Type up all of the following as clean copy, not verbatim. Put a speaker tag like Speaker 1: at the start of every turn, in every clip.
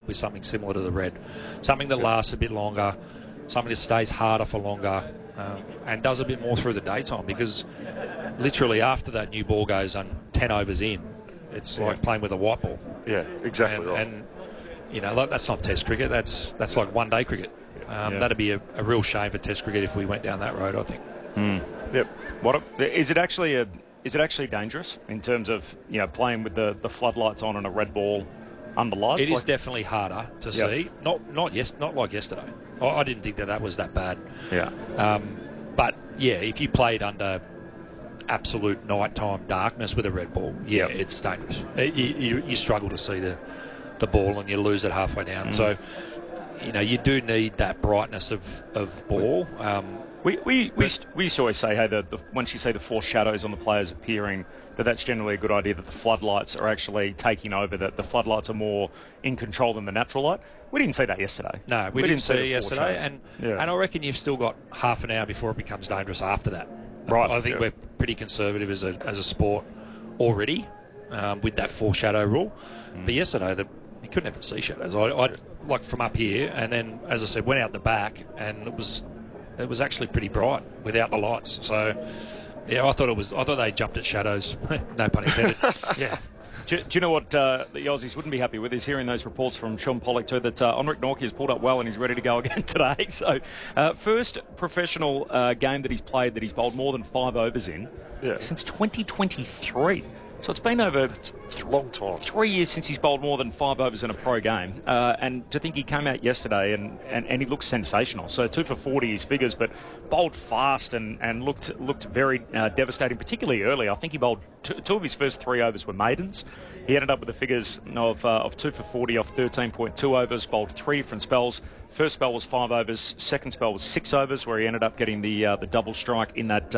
Speaker 1: with something similar to the red. Something that lasts a bit longer, something that stays harder for longer, and does a bit more through the daytime, because literally after that new ball goes on 10 overs in, it's like playing with a white ball.
Speaker 2: Yeah, exactly.
Speaker 1: And you know, that's not Test cricket. That's like one-day cricket. That'd be a real shame for Test cricket if we went down that road, I think.
Speaker 3: Yep. Is it actually dangerous in terms of, you know, playing with the floodlights on and a red ball under lights?
Speaker 1: It is definitely harder to see. Not like yesterday. I didn't think that was that bad.
Speaker 3: Yeah.
Speaker 1: But yeah, if you played under absolute nighttime darkness with a red ball, it's dangerous. You struggle to see the ball and you lose it halfway down. So, you know, you do need that brightness of ball.
Speaker 3: We used to always say, hey, once you see the four shadows on the players appearing, that's generally a good idea, that the floodlights are actually taking over, that the floodlights are more in control than the natural light. We didn't see that yesterday.
Speaker 1: No, we didn't see it yesterday. And I reckon you've still got half an hour before it becomes dangerous after that.
Speaker 3: Right.
Speaker 1: I think we're pretty conservative as a sport already with that foreshadow rule. But yesterday, you couldn't even see shadows. I like from up here, and then, as I said, went out the back, and it was actually pretty bright without the lights. So, yeah, I thought they jumped at shadows. No pun intended. Yeah.
Speaker 3: Do you know what the Aussies wouldn't be happy with is hearing those reports from Sean Pollock too, that Henrik Nortje has pulled up well and he's ready to go again today. So, first professional game that he's played that he's bowled more than 5 overs in since 2023. So it's been over
Speaker 2: a long time.
Speaker 3: 3 years since he's bowled more than 5 overs in a pro game. And to think he came out yesterday and he looked sensational. So 2 for 40 his figures, but bowled fast and looked very devastating, particularly early. I think he bowled two of his first 3 overs were maidens. He ended up with the figures of 2 for 40 off 13.2 overs, bowled 3 different spells. First spell was 5 overs, second spell was 6 overs, where he ended up getting the double strike in that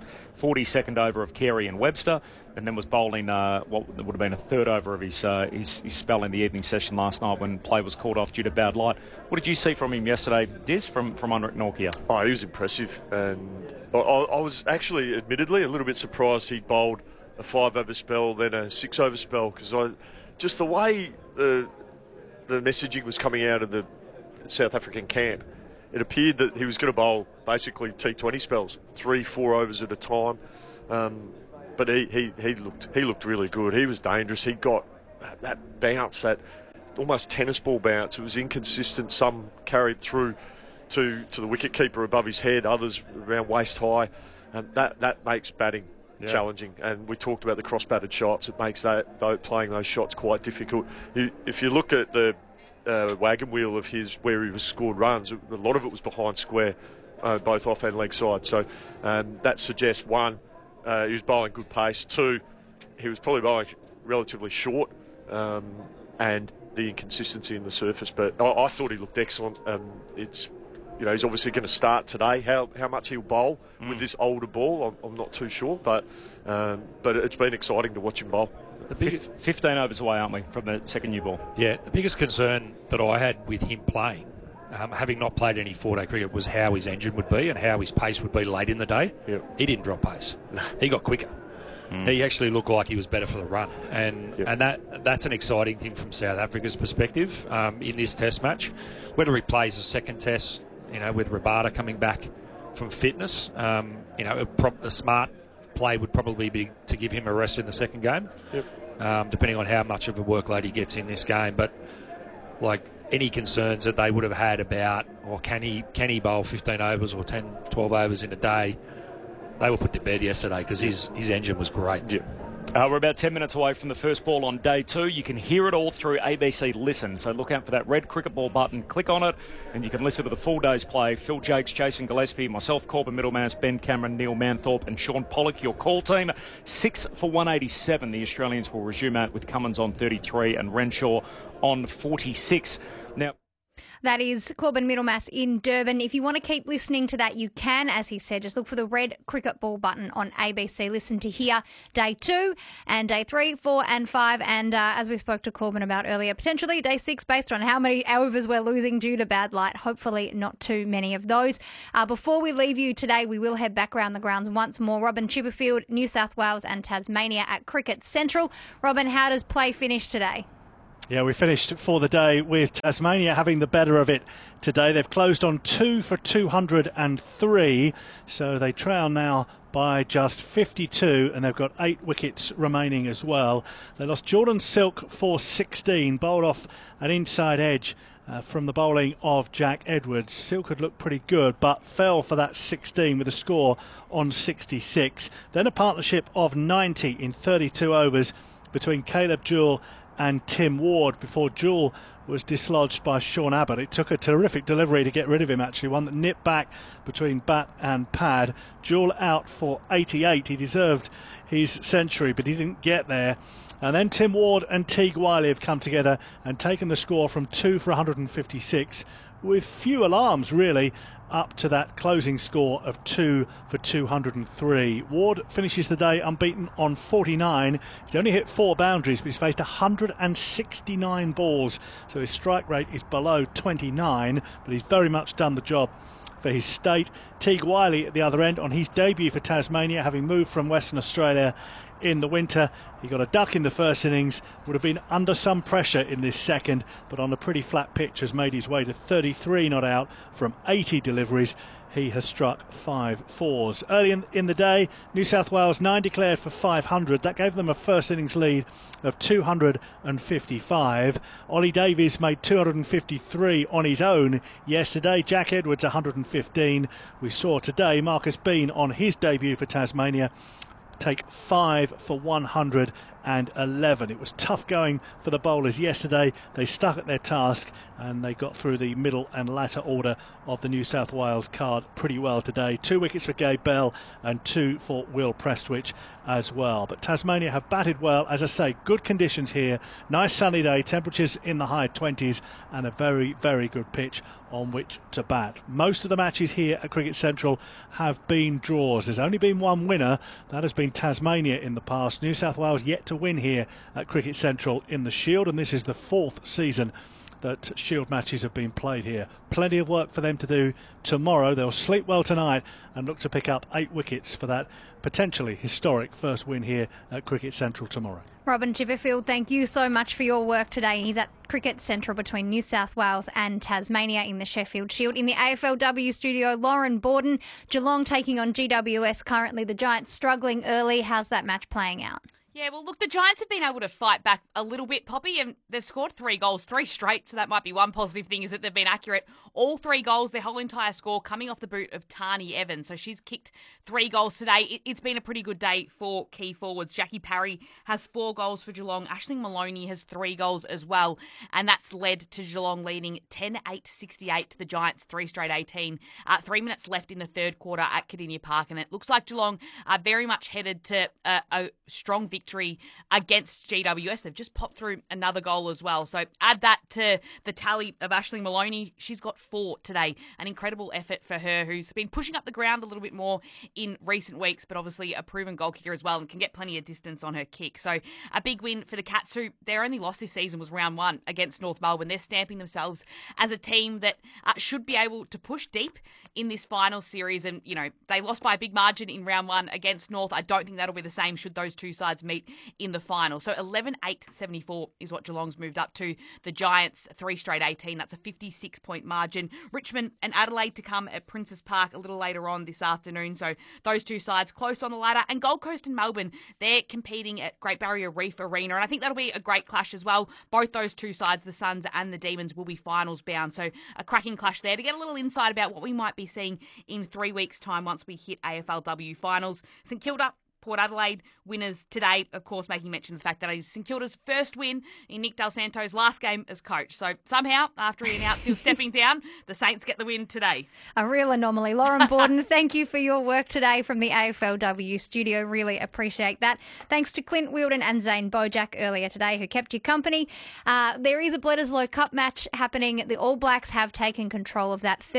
Speaker 3: 42nd over of Carey and Webster, and then was bowling what would have been a third over of his spell in the evening session last night when play was called off due to bad light. What did you see from him yesterday, Diz, from Henrik Nortje?
Speaker 2: Oh, he was impressive, and I was actually, admittedly, a little bit surprised he bowled a 5-over spell, then a 6-over spell, because just the way the messaging was coming out of the South African camp, it appeared that he was going to bowl basically T20 spells, 3-4 overs at a time. But he looked really good. He was dangerous. He got that bounce, that almost tennis ball bounce. It was inconsistent. Some carried through to the wicketkeeper above his head, others around waist high, and that makes batting challenging. And we talked about the cross-batted shots. It makes playing those shots quite difficult. If you look at the wagon wheel of his where he was scored runs, a lot of it was behind square, both off and leg side. So that suggests, one, he was bowling good pace. 2, he was probably bowling relatively short, and the inconsistency in the surface. But I thought he looked excellent. He's obviously going to start today. How much he'll bowl with this older ball, I'm not too sure. But it's been exciting to watch him bowl.
Speaker 3: 15 overs away, aren't we, from the second new ball?
Speaker 1: Yeah, the biggest concern that I had with him playing, having not played any 4-day cricket, was how his engine would be and how his pace would be late in the day.
Speaker 2: Yep.
Speaker 1: He didn't drop pace. He got quicker. He actually looked like he was better for the run. And that's an exciting thing from South Africa's perspective in this test match. Whether he plays a second test, with Rabada coming back from fitness, a smart play would probably be to give him a rest in the second game, depending on how much of a workload he gets in this game. But like any concerns that they would have had about, or can he bowl 15 overs or 10, 12 overs in a day, they were put to bed yesterday because his engine was great.
Speaker 2: Yeah.
Speaker 3: We're about 10 minutes away from the first ball on day 2. You can hear it all through ABC Listen. So look out for that red cricket ball button. Click on it, and you can listen to the full day's play. Phil Jakes, Jason Gillespie, myself, Corbin Middlemass, Ben Cameron, Neil Manthorpe, and Sean Pollock, your call team. 6 for 187. The Australians will resume out with Cummins on 33 and Renshaw on 46. Now,
Speaker 4: that is Corbin Middlemass in Durban. If you want to keep listening to that, you can. As he said, just look for the red cricket ball button on ABC. Listen to hear day 2 and day 3, 4 and 5. And as we spoke to Corbin about earlier, potentially day 6 based on how many overs we're losing due to bad light. Hopefully not too many of those. Before we leave you today, we will head back around the grounds once more. Robin Chipperfield, New South Wales and Tasmania at Cricket Central. Robin, how does play finish today?
Speaker 5: Yeah, we finished for the day with Tasmania having the better of it today. They've closed on 2 for 203, so they trail now by just 52, and they've got 8 wickets remaining as well. They lost Jordan Silk for 16, bowled off an inside edge from the bowling of Jack Edwards. Silk had looked pretty good, but fell for that 16 with a score on 66. Then a partnership of 90 in 32 overs between Caleb Jewell and Tim Ward before Jewell was dislodged by Sean Abbott. It took a terrific delivery to get rid of him, actually, one that nipped back between bat and pad. Jewell out for 88. He deserved his century, but he didn't get there. And then Tim Ward and Teague Wiley have come together and taken the score from 2 for 156 with few alarms, really, up to that closing score of 2 for 203. Ward finishes the day unbeaten on 49. He's only hit 4 boundaries, but he's faced 169 balls, so his strike rate is below 29, but he's very much done the job for his state. Teague Wiley at the other end on his debut for Tasmania, having moved from Western Australia in the winter. He got a duck in the first innings, would have been under some pressure in this second, but on a pretty flat pitch has made his way to 33 not out from 80 deliveries. He has struck 5 fours. Early in the day, New South Wales 9 declared for 500. That gave them a first innings lead of 255. Ollie Davies made 253 on his own yesterday. Jack Edwards 115. We saw today Marcus Bean on his debut for Tasmania take 5 for 111. It was tough going for the bowlers yesterday. They stuck at their task and they got through the middle and latter order of the New South Wales card pretty well today. 2 wickets for Gabe Bell and 2 for Will Prestwich as well. But Tasmania have batted well. As I say, good conditions here. Nice sunny day, temperatures in the high 20s and a very, very good pitch on which to bat. Most of the matches here at Cricket Central have been draws. There's only been one winner. That has been Tasmania in the past. New South Wales yet to win here at Cricket Central in the Shield, and this is the 4th season that Shield matches have been played here. Plenty of work for them to do tomorrow. They'll sleep well tonight and look to pick up 8 wickets for that potentially historic first win here at Cricket Central tomorrow.
Speaker 4: Robin Chipperfield, thank you so much for your work today. He's at Cricket Central between New South Wales and Tasmania in the Sheffield Shield. In the AFLW studio, Lauren Borden. Geelong taking on GWS currently. The Giants struggling early. How's that match playing out?
Speaker 6: Yeah, well, look, the Giants have been able to fight back a little bit, Poppy, and they've scored 3 goals, 3 straight, so that might be one positive thing is that they've been accurate. All 3 goals, their whole entire score coming off the boot of Tani Evans, so she's kicked 3 goals today. It's been a pretty good day for key forwards. Jackie Parry has 4 goals for Geelong. Aisling Maloney has 3 goals as well, and that's led to Geelong leading 10-8-68 to the Giants, 3 straight 18. 3 minutes left in the third quarter at Kardinia Park, and it looks like Geelong are very much headed to a strong victory against GWS. They've just popped through another goal as well. So add that to the tally of Aisling Maloney. She's got 4 today. An incredible effort for her, who's been pushing up the ground a little bit more in recent weeks, but obviously a proven goal kicker as well and can get plenty of distance on her kick. So a big win for the Cats, who their only loss this season was round 1 against North Melbourne. They're stamping themselves as a team that should be able to push deep in this final series. And, you know, they lost by a big margin in round 1 against North. I don't think that'll be the same should those two sides meet in the final. So 11-8-74 is what Geelong's moved up to. The Giants, 3 straight 18. That's a 56-point margin. Richmond and Adelaide to come at Princes Park a little later on this afternoon. So those two sides close on the ladder. And Gold Coast and Melbourne, they're competing at Great Barrier Reef Arena. And I think that'll be a great clash as well. Both those two sides, the Suns and the Demons, will be finals bound. So a cracking clash there to get a little insight about what we might be seeing in 3 weeks' time once we hit AFLW finals. St Kilda, Port Adelaide winners today, of course, making mention of the fact that it is St Kilda's first win in Nick Del Santo's last game as coach. So somehow, after he announced he was stepping down, the Saints get the win today.
Speaker 4: A real anomaly. Lauren Borden, thank you for your work today from the AFLW studio. Really appreciate that. Thanks to Clint Wheeldon and Zane Bojack earlier today who kept you company. There is a Bledisloe Cup match happening. The All Blacks have taken control of that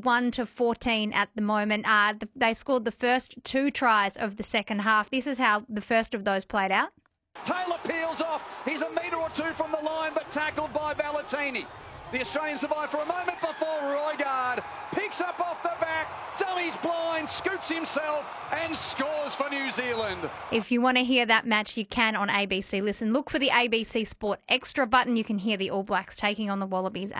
Speaker 4: 31-14 at the moment. They scored the first 2 tries of the second half. This is how the first of those played out.
Speaker 7: Taylor peels off. He's a metre or 2 from the line, but tackled by Valentini. The Australians survive for a moment before Roigard picks up off the back, dummies blind, scoots himself and scores for New Zealand.
Speaker 4: If you want to hear that match, you can on ABC Listen. Look for the ABC Sport Extra button. You can hear the All Blacks taking on the Wallabies at